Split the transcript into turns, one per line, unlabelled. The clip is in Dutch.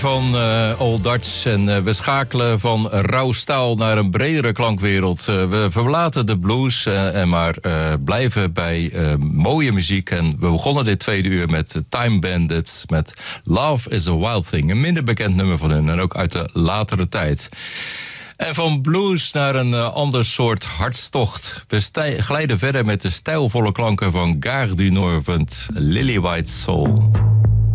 Van Old Dutch en we schakelen van rauw staal naar een bredere klankwereld. We verlaten de blues maar blijven bij mooie muziek. En we begonnen dit tweede uur met Time Bandits met Love is a Wild Thing. Een minder bekend nummer van hun en ook uit de latere tijd. En van blues naar een ander soort hartstocht. We glijden verder met de stijlvolle klanken van Gare du Nord, Lily White Soul.